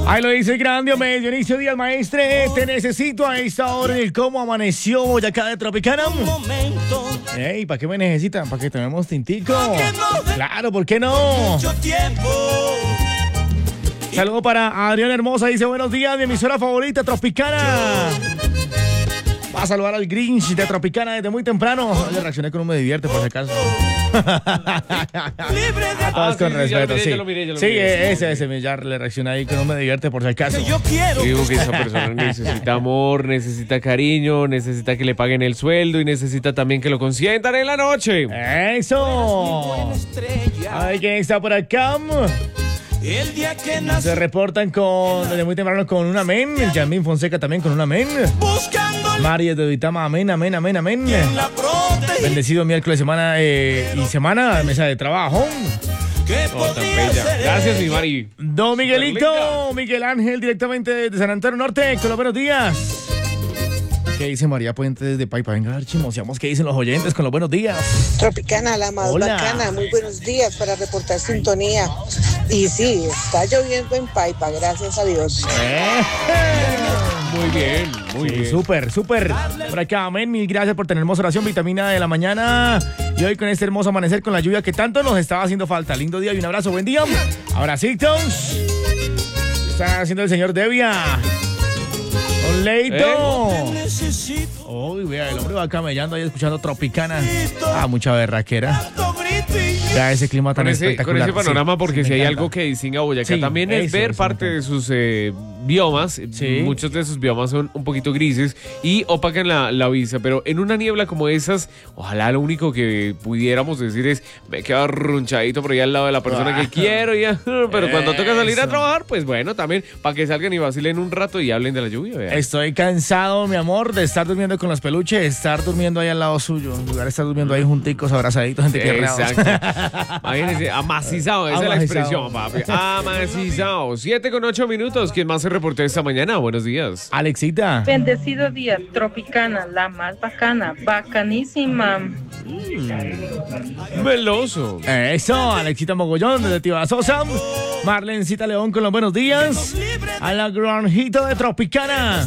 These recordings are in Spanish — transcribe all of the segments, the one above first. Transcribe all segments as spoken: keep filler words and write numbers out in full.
Ahí lo dice el gran Diomedes Dionisio Díaz, maestre. Te necesito a esta hora en el cómo amaneció Boyacá de Tropicana. Ey, ¿para qué me necesitan? ¿Para que tomemos tintico? Claro, ¿por qué no? Saludo para Adriana Hermosa, dice buenos días, mi emisora favorita, Tropicana. Va a saludar al Grinch de Tropicana desde muy temprano. Le reaccioné con un me divierte, por si acaso. A todos con respeto, sí. Sí, ese, ese, ya le reaccioné ahí con un me divierte, por si acaso. Digo que esa persona necesita amor, necesita cariño, necesita que le paguen el sueldo y necesita también que lo consientan en la noche. ¡Eso! Ay, ¿quién está por acá? El día que nace. Se reportan con desde muy temprano con un amén. El Yamín Fonseca también con un amén. María de Vitama, amén, amén, amén, amén. Bendecido miércoles, semana eh, y semana, mesa de trabajo. Oh, tan bella. Gracias, mi Mari. Don Miguelito, Miguel Ángel, directamente de San Antonio Norte. Con los buenos días. ¿Qué dice María Puente desde Paipa? Venga, a ver, chismoseamos. ¿Qué dicen los oyentes con los buenos días? Tropicana, la más Hola. bacana. Muy buenos días para reportar sintonía. Y sí, está lloviendo en Paipa, gracias a Dios. Eh. Muy bien, muy Sí, bien. súper, súper. Por acá, amén. Mil gracias por tener hermosa oración, vitamina de la mañana. Y hoy con este hermoso amanecer, con la lluvia que tanto nos estaba haciendo falta. Lindo día y un abrazo, buen día. Abracitos. Está haciendo el señor Devia. Don Leito. Uy, vea, el hombre va camellando ahí escuchando Tropicana. Ah, mucha berraquera. Ya ese clima tan Con ese, espectacular. con ese panorama, Sí, porque sí, si me hay encanta. algo que distingue a Boyacá Sí, también es eso, ver eso parte me de sus eh, biomas. Sí. Muchos de sus biomas son un poquito grises y opacan la, la vista, pero en una niebla como esas, ojalá lo único que pudiéramos decir es me quedo arrunchadito por ahí al lado de la persona que quiero, ya. Pero cuando toca salir a Eso. trabajar, pues bueno, también para que salgan y vacilen un rato y hablen de la lluvia. Vea. Estoy cansado, mi amor, de estar durmiendo con los peluches, estar durmiendo ahí al lado suyo, en lugar de estar durmiendo ahí junticos, abrazaditos, gente que Exacto. Imagínense, amacizado, esa es la Amacizado. expresión, papi. Amacizado. Siete con ocho minutos. ¿Quién más se reportó esta mañana? Buenos días. Alexita. Bendecido día, Tropicana, la más bacana, bacanísima. Meloso. Eso, Alexita Mogollón desde Tío Sosa. Marlencita León con los buenos días. A la granjita de Tropicana.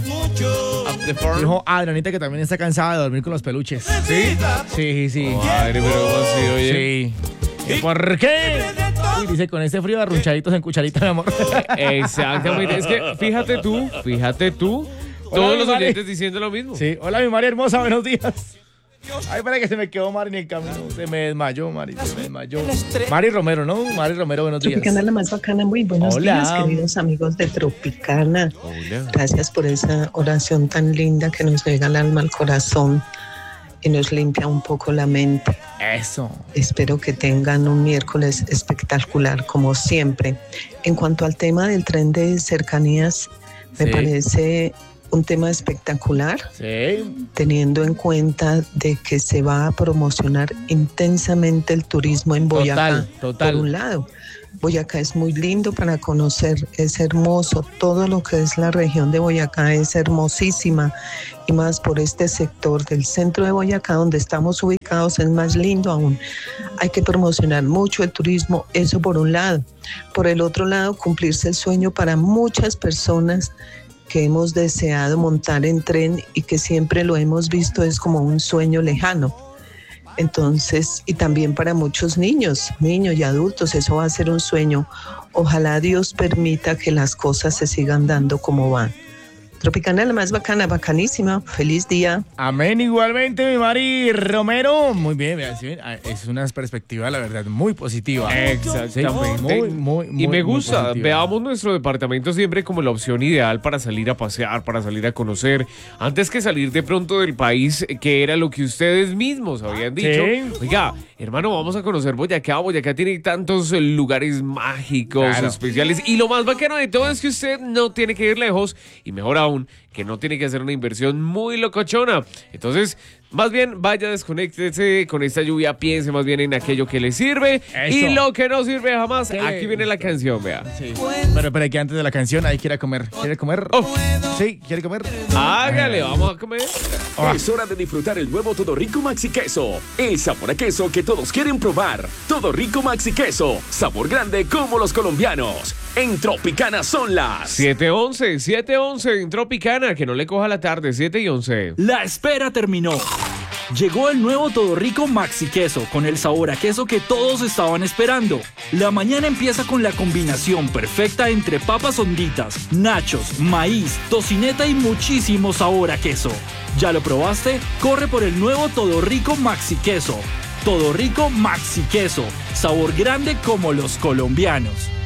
Up the farm. Dijo Adrianita que también está cansada de dormir con los peluches. ¿Sí? Sí, sí. Madre, pero ¿cómo así, oye? Sí. ¿Y por qué? Uy, dice, con este frío arrunchaditos en cucharita, mi amor. Exactamente. Es que fíjate tú, fíjate tú, Hola, todos los mi Mari. oyentes diciendo lo mismo. Sí. Hola, mi María hermosa, buenos días. Ay, para que se me quedó Mari en el camino. Se me desmayó, Mari, se me desmayó. Mari Romero, ¿no? Mari Romero, buenos días. Tropicana, la más bacana, muy buenos Hola. días, queridos amigos de Tropicana. Hola. Gracias por esa oración tan linda que nos llega al alma, al corazón y nos limpia un poco la mente. Eso. Espero que tengan un miércoles espectacular, como siempre. En cuanto al tema del tren de cercanías, me Sí. parece un tema espectacular, Sí. teniendo en cuenta de que se va a promocionar intensamente el turismo en Boyacá. Total, total. Por un lado, Boyacá es muy lindo para conocer, es hermoso, todo lo que es la región de Boyacá es hermosísima y más por este sector del centro de Boyacá donde estamos ubicados es más lindo aún. Hay que promocionar mucho el turismo, eso por un lado. Por el otro lado, cumplirse el sueño para muchas personas que hemos deseado montar en tren y que siempre lo hemos visto es como un sueño lejano. Entonces, y también para muchos niños, niños y adultos, eso va a ser un sueño. Ojalá Dios permita que las cosas se sigan dando como van. Tropicana, la más bacana, bacanísima. Feliz día. Amén, igualmente, mi Mari Romero. Muy bien, vea, ¿sí ven? Ah, es una perspectiva, la verdad, muy positiva. Exactamente. Sí, muy, muy, muy, y me muy gusta, positiva. veamos nuestro departamento siempre como la opción ideal para salir a pasear, para salir a conocer, antes que salir de pronto del país, que era lo que ustedes mismos habían dicho. Sí. Oiga, hermano, vamos a conocer Boyacá. Boyacá tiene tantos eh, lugares mágicos, Claro. especiales, y lo más bacano de todo es que usted no tiene que ir lejos, y mejor aún, que no tiene que hacer una inversión muy locochona. Entonces, Más bien, vaya, desconéctese con esta lluvia, piense más bien en aquello que le sirve Eso. y lo que no sirve jamás. ¿Qué? Aquí viene la canción, vea. Sí. Pero, pero que antes de la canción, ahí quiere comer. ¿Quiere comer? Oh. Sí, ¿quiere comer? Hágale, vamos a comer. Ah. Es hora de disfrutar el nuevo Todo Rico Maxi Queso. El sabor a queso que todos quieren probar. Todo Rico Maxi Queso. Sabor grande como los colombianos. En Tropicana son las siete once, siete once en Tropicana, que no le coja la tarde, siete y once. La espera terminó. Llegó el nuevo Todo Rico Maxi Queso con el sabor a queso que todos estaban esperando. La mañana empieza con la combinación perfecta entre papas honditas, nachos, maíz, tocineta y muchísimo sabor a queso. ¿Ya lo probaste? Corre por el nuevo Todo Rico Maxi Queso. Todo Rico Maxi Queso, sabor grande como los colombianos.